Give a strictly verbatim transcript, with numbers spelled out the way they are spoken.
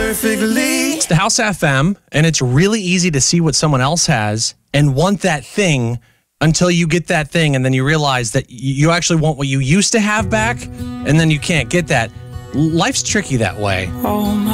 perfectly. It's the House F M, and it's really easy to see what someone else has and want that thing until you get that thing, and then you realize that you actually want what you used to have back, and then you can't get that. Life's tricky that way. Oh my